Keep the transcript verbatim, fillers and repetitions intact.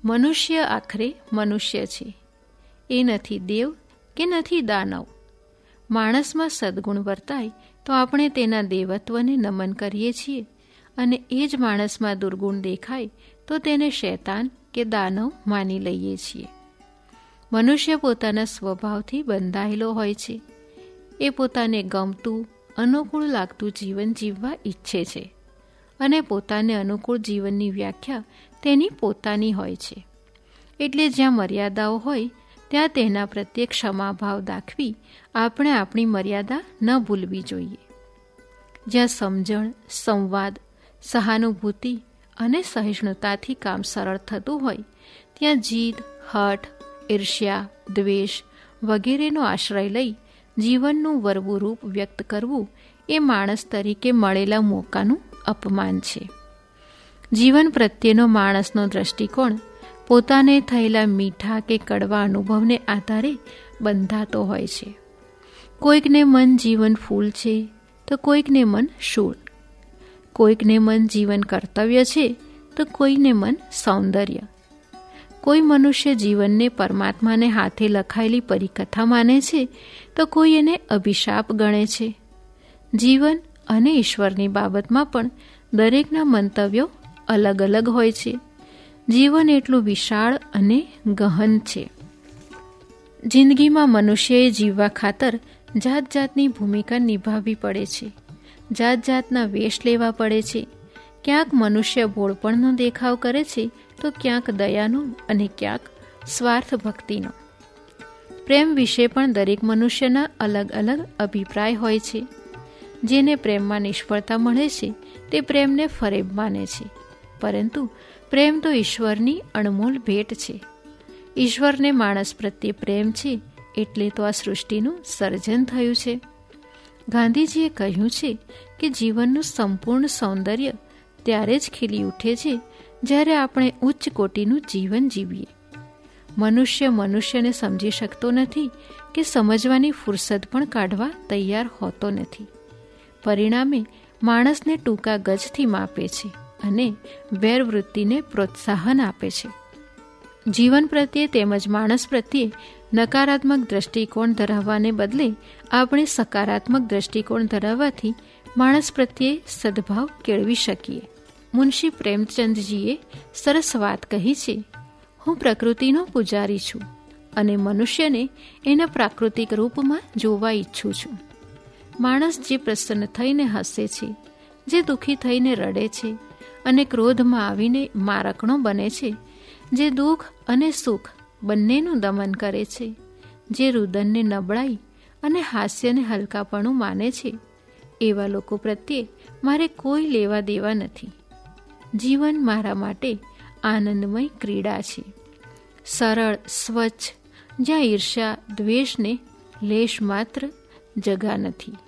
મનુષ્ય આખરે મનુષ્ય છે, એ નથી દેવ કે નથી દાનવ. માણસમાં સદ્ગુણ વર્તાય તો આપણે તેના દેવત્વને નમન કરીએ છીએ, અને એ જ માણસમાં દુર્ગુણ દેખાય તો તેને શૈતાન કે દાનવ માની લઈએ છીએ. મનુષ્ય પોતાના સ્વભાવથી બંધાયેલો હોય છે. એ પોતાને ગમતું, અનુકૂળ લાગતું જીવન જીવવા ઈચ્છે છે, અને પોતાને અનુકૂળ જીવનની વ્યાખ્યા તેની પોતાની હોય છે. એટલે જ્યાં મર્યાદાઓ હોય ત્યાં તેના પ્રત્યે ક્ષમાભાવ દાખવી આપણે આપણી મર્યાદા ન ભૂલવી જોઈએ. જ્યાં સમજણ, સંવાદ, સહાનુભૂતિ અને સહિષ્ણુતાથી કામ સરળ થતું હોય ત્યાં જીદ, હઠ, ઈર્ષ્યા, દ્વેષ વગેરેનો આશ્રય લઈ જીવનનું વરવું રૂપ વ્યક્ત કરવું એ માણસ તરીકે મળેલા મોકાનું અપમાન છે. જીવન પ્રત્યેનો માણસનો દ્રષ્ટિકોણ પોતાને થયેલા મીઠા કે કડવા અનુભવને આધારે બંધાતો હોય છે. કોઈકને મન જીવન ફૂલ છે તો કોઈકને મન શૂળ, કોઈકને મન જીવન કર્તવ્ય છે તો કોઈને મન સૌંદર્ય. કોઈ મનુષ્ય જીવનને પરમાત્માને હાથે લખાયેલી પરિકથા માને છે તો કોઈ એને અભિશાપ ગણે છે. જીવન અને ઈશ્વરની બાબતમાં પણ દરેકના મંતવ્યો અલગ અલગ હોય છે. જીવન એટલું વિશાળ અને ગહન છે. જિંદગીમાં મનુષ્યએ જીવવા ખાતર જાત જાતની ભૂમિકા નિભાવવી પડે છે, જાત જાતના વેશ લેવા પડે છે. ક્યાંક મનુષ્ય ભોળપણનો દેખાવ કરે છે તો ક્યાંક દયાનો અને ક્યાંક સ્વાર્થ ભક્તિનો. પ્રેમ વિશે પણ દરેક મનુષ્યના અલગ અલગ અભિપ્રાય હોય છે. જેને પ્રેમમાં નિષ્ફળતા મળે છે તે પ્રેમને ફરેબ માને છે, પરંતુ પ્રેમ તો ઈશ્વરની અણમોલ ભેટ છે. ઈશ્વરને માણસ પ્રત્યે પ્રેમ છે એટલે તો આ સૃષ્ટિનું સર્જન થયું છે. ગાંધીજીએ કહ્યું છે કે જીવનનું સંપૂર્ણ સૌંદર્ય ત્યારે જ ખીલી ઉઠે છે જ્યારે આપણે ઉચ્ચ કોટીનું જીવન જીવીએ. મનુષ્ય મનુષ્યને સમજી શકતો નથી કે સમજવાની ફુરસદ પણ કાઢવા તૈયાર હોતો નથી. પરિણામે માણસને ટૂંકા ગજથી માપે છે અને વેરવૃત્તિને પ્રોત્સાહન આપે છે. જીવન પ્રત્યે તેમજ માણસ પ્રત્યે નકારાત્મક દ્રષ્ટિકોણ ધરાવવાને બદલે આપણે સકારાત્મક દ્રષ્ટિકોણ ધરાવવાથી માણસ પ્રત્યે સદભાવ કેળવી શકીએ. મુનશી પ્રેમચંદજીએ સરસ વાત કહી છે, હું પ્રકૃતિનો પૂજારી છું અને મનુષ્યને એના પ્રાકૃતિક રૂપમાં જોવા ઈચ્છું છું. માણસ જે પ્રસન્ન થઈને હસે છે, જે દુઃખી થઈને રડે છે અને ક્રોધમાં આવીને મારકણો બને છે, જે દુઃખ અને સુખ બંનેનું દમન કરે છે, જે રુદનને નબળાઈ અને હાસ્યને હલકાપણું માને છે, એવા લોકો પ્રત્યે મારે કોઈ લેવા દેવા નથી. જીવન મારા માટે આનંદમય ક્રીડા છે, સરળ, સ્વચ્છ, જ્યાં ઈર્ષ્યા, દ્વેષને લેશ માત્ર જગા નથી.